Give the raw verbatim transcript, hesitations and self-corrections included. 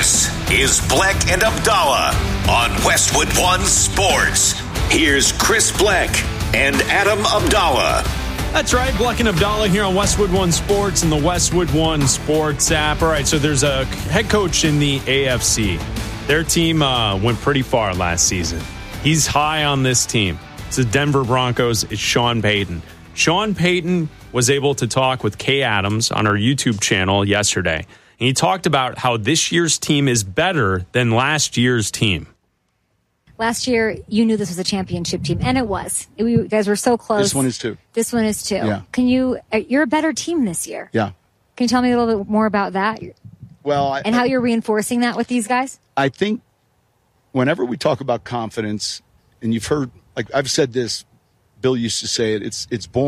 This is Bleck and Abdallah on Westwood One Sports. Here's Chris Bleck and Adam Abdallah. That's right, Bleck and Abdallah here on Westwood One Sports and the Westwood One Sports app. All right, so there's a head coach in the A F C. Their team uh, went pretty far last season. He's high on this team. It's the Denver Broncos. It's Sean Payton. Sean Payton was able to talk with Kay Adams on our YouTube channel yesterday. And he talked about how this year's team is better than last year's team. Last year, you knew this was a championship team, and it was. You guys were so close. This one is too. This one is too. Yeah. Can you? You're a better team this year. Yeah. Can you tell me a little bit more about that? Well, I, and how you're reinforcing that with these guys? I think whenever we talk about confidence, and you've heard, like I've said this, Bill used to say it. It's it's born.